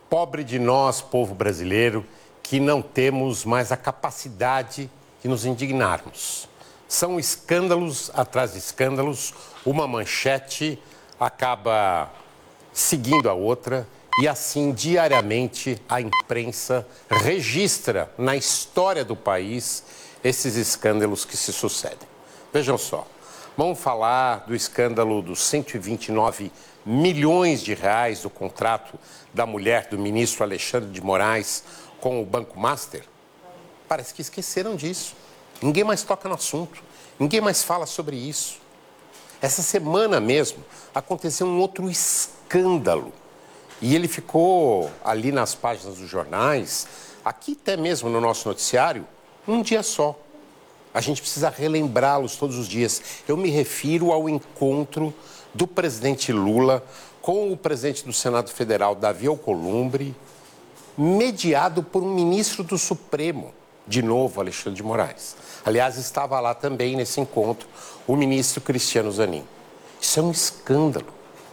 Pobre de nós, povo brasileiro, que não temos mais a capacidade de nos indignarmos. São escândalos atrás de escândalos, uma manchete acaba seguindo a outra e assim diariamente a imprensa registra na história do país esses escândalos que se sucedem. Vejam só, vamos falar do escândalo dos 129 milhões de reais do contrato da mulher do ministro Alexandre de Moraes com o Banco Master? Parece que esqueceram disso. Ninguém mais toca no assunto, ninguém mais fala sobre isso. Essa semana mesmo aconteceu um outro escândalo e ele ficou ali nas páginas dos jornais, aqui até mesmo no nosso noticiário, um dia só. A gente precisa relembrá-los todos os dias. Eu me refiro ao encontro do presidente Lula com o presidente do Senado Federal, Davi Alcolumbre, mediado por um ministro do Supremo, de novo, Alexandre de Moraes. Aliás, estava lá também nesse encontro o ministro Cristiano Zanin. Isso é um escândalo.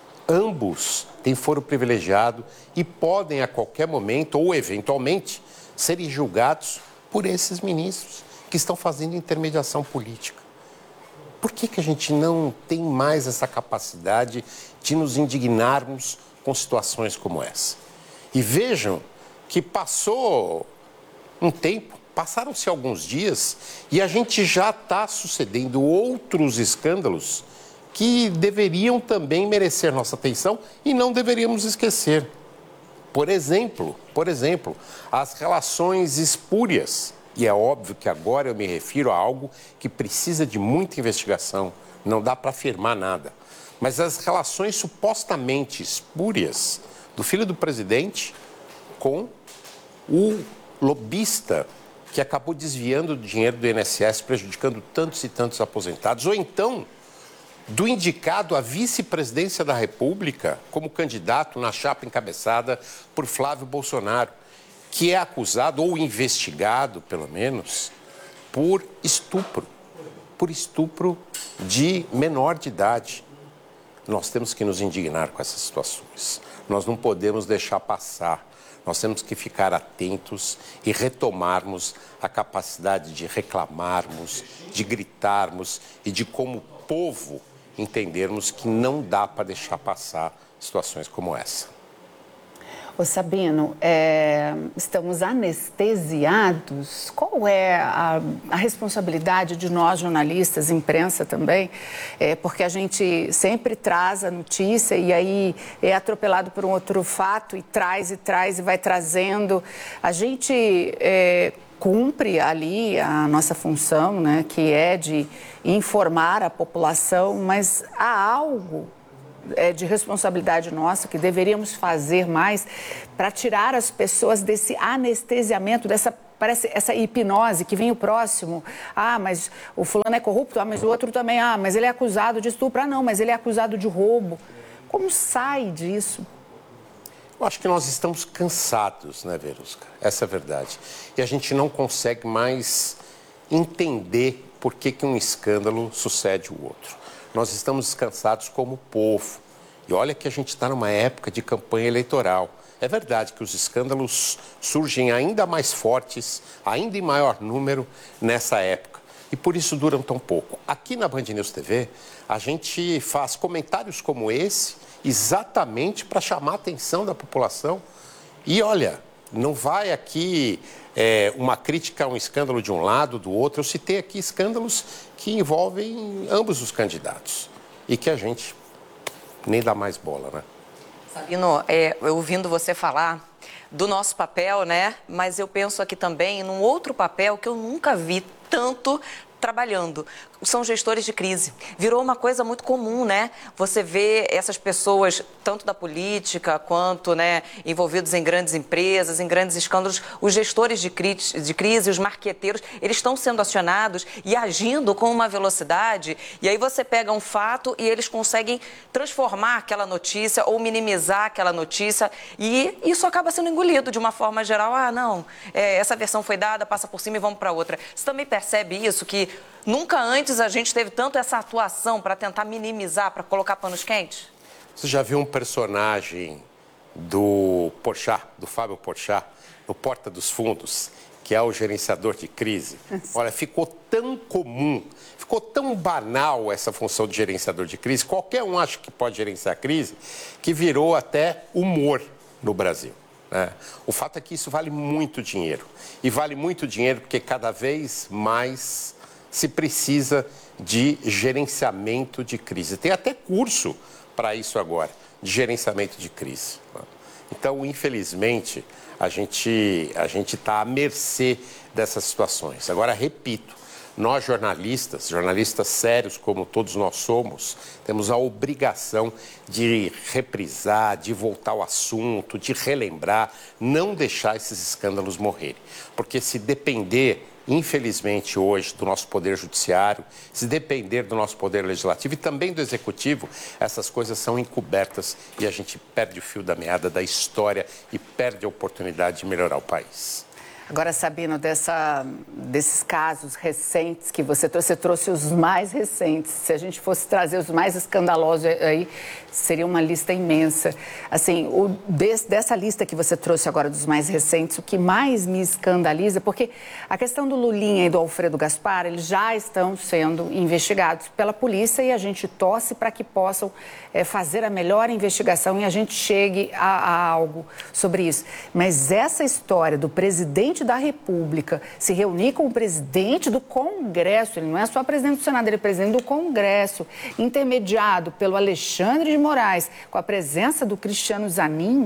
Ambos têm foro privilegiado e podem a qualquer momento ou eventualmente serem julgados por esses ministros que estão fazendo intermediação política. Por que a gente não tem mais essa capacidade de nos indignarmos com situações como essa? E vejam que passou um tempo, passaram-se alguns dias e a gente já está sucedendo outros escândalos que deveriam também merecer nossa atenção e não deveríamos esquecer. Por exemplo, as relações espúrias. E é óbvio que agora eu me refiro a algo que precisa de muita investigação, não dá para afirmar nada. Mas as relações supostamente espúrias do filho do presidente com o lobista que acabou desviando o dinheiro do INSS, prejudicando tantos e tantos aposentados, ou então do indicado à vice-presidência da República como candidato na chapa encabeçada por Flávio Bolsonaro, que é acusado ou investigado, pelo menos, por estupro de menor de idade. Nós temos que nos indignar com essas situações. Nós não podemos deixar passar. Nós temos que ficar atentos e retomarmos a capacidade de reclamarmos, de gritarmos e de, como povo, entendermos que não dá para deixar passar situações como essa. Ô Sabino, estamos anestesiados? Qual é a responsabilidade de nós, jornalistas, imprensa também? Porque a gente sempre traz a notícia e aí é atropelado por um outro fato e traz e vai trazendo. A gente cumpre ali a nossa função, né, que é de informar a população, mas há algo de responsabilidade nossa, que deveríamos fazer mais para tirar as pessoas desse anestesiamento, parece essa hipnose que vem o próximo. Ah, mas o fulano é corrupto, ah, mas o outro também, ah, mas ele é acusado de estupro, ah, não, mas ele é acusado de roubo. Como sai disso? Eu acho que nós estamos cansados, né, Verusca? Essa é a verdade. E a gente não consegue mais entender por que um escândalo sucede o outro. Nós estamos cansados como povo. E olha que a gente está numa época de campanha eleitoral. É verdade que os escândalos surgem ainda mais fortes, ainda em maior número nessa época. E por isso duram tão pouco. Aqui na Band News TV, a gente faz comentários como esse exatamente para chamar a atenção da população. E olha, não vai aqui uma crítica a um escândalo de um lado, do outro. Eu citei aqui escândalos que envolvem ambos os candidatos e que a gente nem dá mais bola, né? Sabino, eu ouvindo você falar do nosso papel, né? Mas eu penso aqui também num outro papel que eu nunca vi tanto trabalhando. São gestores de crise. Virou uma coisa muito comum, né? Você vê essas pessoas, tanto da política quanto, né, envolvidos em grandes empresas, em grandes escândalos, os gestores de crise, os marqueteiros, eles estão sendo acionados e agindo com uma velocidade. E aí você pega um fato e eles conseguem transformar aquela notícia ou minimizar aquela notícia e isso acaba sendo engolido de uma forma geral. Ah, não, essa versão foi dada, passa por cima e vamos para outra. Você também percebe isso, que nunca antes a gente teve tanto essa atuação para tentar minimizar, para colocar panos quentes? Você já viu um personagem do Porchat, do Fábio Porchat, no Porta dos Fundos, que é o gerenciador de crise. Olha, ficou tão comum, ficou tão banal essa função de gerenciador de crise, qualquer um acha que pode gerenciar a crise, que virou até humor no Brasil. O fato é que isso vale muito dinheiro. E vale muito dinheiro porque cada vez mais se precisa de gerenciamento de crise. Tem até curso para isso agora, de gerenciamento de crise. Então, infelizmente, a gente está à mercê dessas situações. Agora, repito, nós jornalistas sérios como todos nós somos, temos a obrigação de reprisar, de voltar ao assunto, de relembrar, não deixar esses escândalos morrerem. Porque se depender, infelizmente, hoje, do nosso poder judiciário, se depender do nosso poder legislativo e também do executivo, essas coisas são encobertas e a gente perde o fio da meada da história e perde a oportunidade de melhorar o país. Agora, Sabino, desses casos recentes que você trouxe os mais recentes. Se a gente fosse trazer os mais escandalosos aí, seria uma lista imensa. Assim, dessa lista que você trouxe agora dos mais recentes, o que mais me escandaliza, porque a questão do Lulinha e do Alfredo Gaspar, eles já estão sendo investigados pela polícia e a gente torce para que possam fazer a melhor investigação e a gente chegue a algo sobre isso. Mas essa história do presidente da República se reunir com o presidente do Congresso, ele não é só presidente do Senado, ele é presidente do Congresso, intermediado pelo Alexandre de Moraes, com a presença do Cristiano Zanin,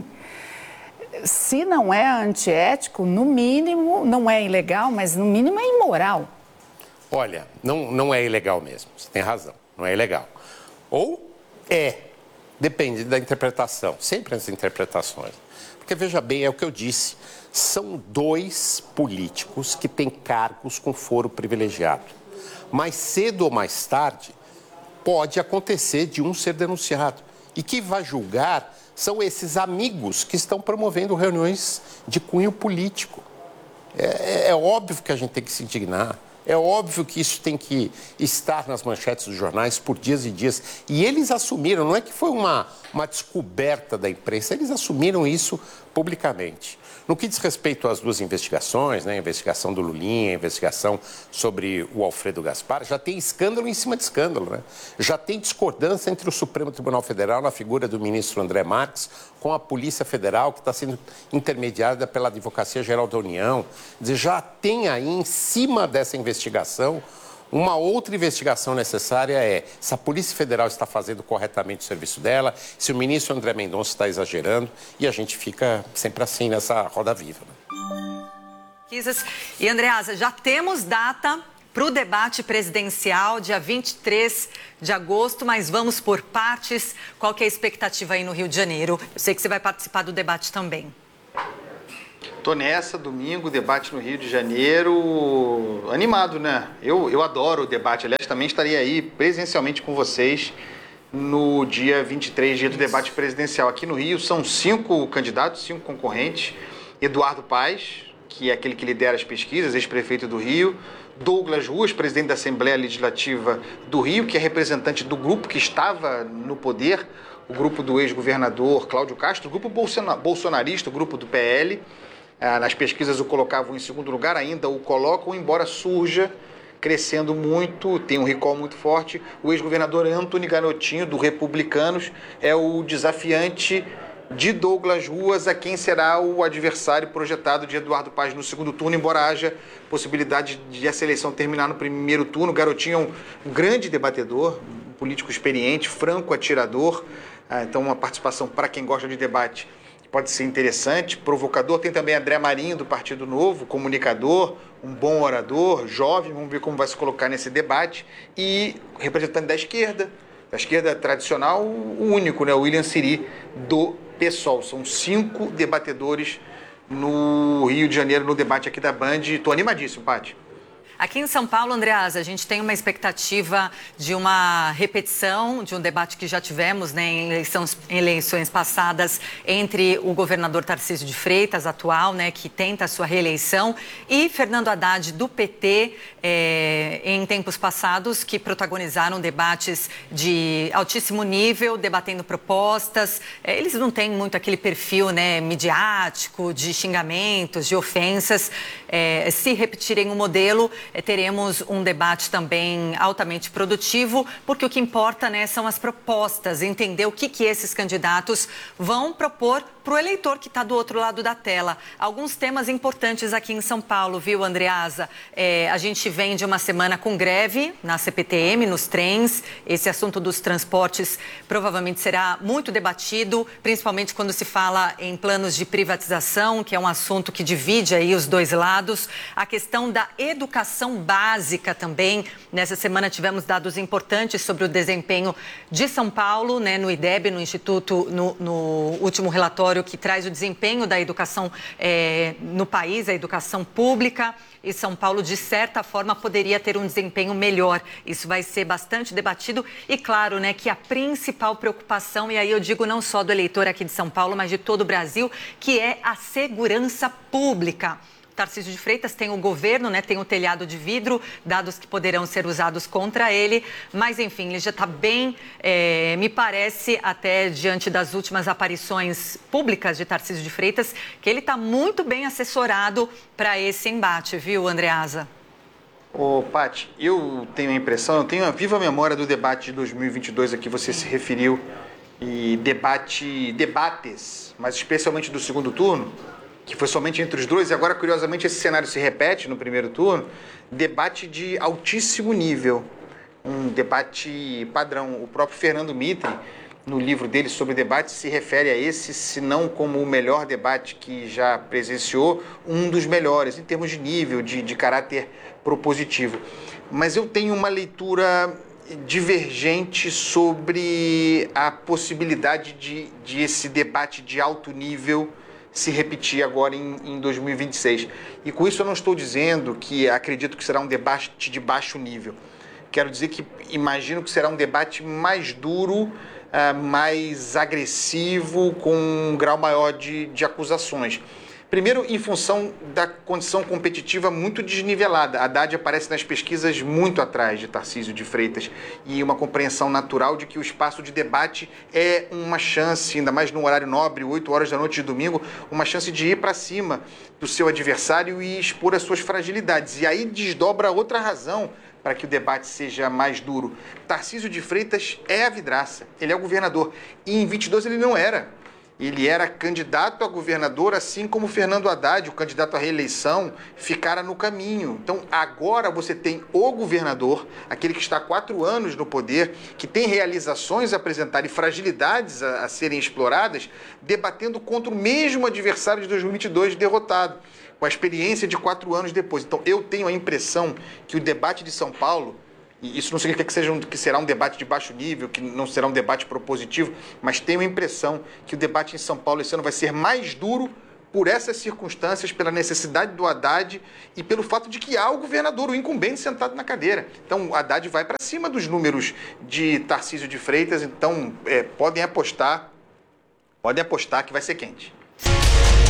se não é antiético, no mínimo, não é ilegal, mas no mínimo é imoral. Olha, não é ilegal mesmo, você tem razão, não é ilegal. Ou depende da interpretação, sempre as interpretações. Porque, veja bem, é o que eu disse, são dois políticos que têm cargos com foro privilegiado. Mais cedo ou mais tarde, pode acontecer de um ser denunciado. E quem vai julgar são esses amigos que estão promovendo reuniões de cunho político. É óbvio que a gente tem que se indignar. É óbvio que isso tem que estar nas manchetes dos jornais por dias e dias. E eles assumiram, não é que foi uma descoberta da imprensa, eles assumiram isso publicamente. No que diz respeito às duas investigações, a investigação do Lulinha, a investigação sobre o Alfredo Gaspar, já tem escândalo em cima de escândalo. Já tem discordância entre o Supremo Tribunal Federal, na figura do ministro André Marques, com a Polícia Federal, que está sendo intermediada pela Advocacia Geral da União. Quer dizer, já tem aí, em cima dessa investigação, uma outra investigação necessária se a Polícia Federal está fazendo corretamente o serviço dela, se o ministro André Mendonça está exagerando, e a gente fica sempre assim nessa roda viva. E, Andreasa, já temos data para o debate presidencial, dia 23 de agosto, mas vamos por partes. Qual que é a expectativa aí no Rio de Janeiro? Eu sei que você vai participar do debate também. Tô nessa, domingo, debate no Rio de Janeiro, animado, né? Eu adoro o debate, aliás, também estaria aí presencialmente com vocês no dia 23, dia do debate presidencial. Aqui no Rio são 5 candidatos, 5 concorrentes. Eduardo Paes, que é aquele que lidera as pesquisas, ex-prefeito do Rio. Douglas Ruas, presidente da Assembleia Legislativa do Rio, que é representante do grupo que estava no poder, o grupo do ex-governador Cláudio Castro, o grupo bolsonarista, o grupo do PL. Nas pesquisas o colocavam em segundo lugar, ainda o colocam, embora surja crescendo muito, tem um recall muito forte. O ex-governador Antony Garotinho, do Republicanos, é o desafiante de Douglas Ruas, a quem será o adversário projetado de Eduardo Paes no segundo turno, embora haja possibilidade de essa eleição terminar no primeiro turno. Garotinho é um grande debatedor, um político experiente, franco atirador, então uma participação para quem gosta de debate pode ser interessante, provocador. Tem também André Marinho, do Partido Novo, comunicador, um bom orador, jovem, vamos ver como vai se colocar nesse debate. E representante da esquerda tradicional, o único, o William Siri, do PSOL. São 5 debatedores no Rio de Janeiro, no debate aqui da Band. Estou animadíssimo, Paty. Aqui em São Paulo, Andreasa, a gente tem uma expectativa de uma repetição de um debate que já tivemos, né, em eleições passadas entre o governador Tarcísio de Freitas, atual, né, que tenta a sua reeleição, e Fernando Haddad, do PT, em tempos passados, que protagonizaram debates de altíssimo nível, debatendo propostas. Eles não têm muito aquele perfil, né, midiático, de xingamentos, de ofensas. Se repetirem o modelo, teremos um debate também altamente produtivo, porque o que importa, né, são as propostas, entender o que esses candidatos vão propor para o eleitor que está do outro lado da tela. Alguns temas importantes aqui em São Paulo, viu, Andreasa? A gente vem de uma semana com greve na CPTM, nos trens. Esse assunto dos transportes provavelmente será muito debatido, principalmente quando se fala em planos de privatização, que é um assunto que divide aí os dois lados. A questão da educação básica também. Nessa semana tivemos dados importantes sobre o desempenho de São Paulo, né, no IDEB, no Instituto, no último relatório que traz o desempenho da educação no país, a educação pública. E São Paulo, de certa forma, poderia ter um desempenho melhor. Isso vai ser bastante debatido. E claro, né, que a principal preocupação, e aí eu digo não só do eleitor aqui de São Paulo, mas de todo o Brasil, que é a segurança pública. Tarcísio de Freitas tem o governo, né, tem o telhado de vidro, dados que poderão ser usados contra ele, mas enfim, ele já está bem, me parece, até diante das últimas aparições públicas de Tarcísio de Freitas, que ele está muito bem assessorado para esse embate, viu, Andreasa? Ô, Paty, eu tenho a impressão, eu tenho a viva memória do debate de 2022 a que você se referiu, e debates, mas especialmente do segundo turno, que foi somente entre os dois, e agora, curiosamente, esse cenário se repete no primeiro turno, debate de altíssimo nível, um debate padrão. O próprio Fernando Mitre, no livro dele sobre debate, se refere a esse, se não como o melhor debate que já presenciou, um dos melhores, em termos de nível, de caráter propositivo. Mas eu tenho uma leitura divergente sobre a possibilidade de esse debate de alto nível se repetir agora em 2026. E com isso eu não estou dizendo que acredito que será um debate de baixo nível. Quero dizer que imagino que será um debate mais duro, mais agressivo, com um grau maior de acusações. Primeiro, em função da condição competitiva muito desnivelada. Haddad aparece nas pesquisas muito atrás de Tarcísio de Freitas e uma compreensão natural de que o espaço de debate é uma chance, ainda mais num horário nobre, 8 horas da noite de domingo, uma chance de ir para cima do seu adversário e expor as suas fragilidades. E aí desdobra outra razão para que o debate seja mais duro. Tarcísio de Freitas é a vidraça, ele é o governador. E em 22 ele não era. Ele era candidato a governador, assim como Fernando Haddad, o candidato à reeleição, ficara no caminho. Então, agora você tem o governador, aquele que está há 4 anos no poder, que tem realizações a apresentar e fragilidades a serem exploradas, debatendo contra o mesmo adversário de 2022 derrotado, com a experiência de 4 anos depois. Então, eu tenho a impressão que o debate de São Paulo, e isso não significa que será um debate de baixo nível, que não será um debate propositivo, mas tenho a impressão que o debate em São Paulo esse ano vai ser mais duro por essas circunstâncias, pela necessidade do Haddad e pelo fato de que há o governador, o incumbente, sentado na cadeira. Então, o Haddad vai para cima dos números de Tarcísio de Freitas, então podem apostar que vai ser quente.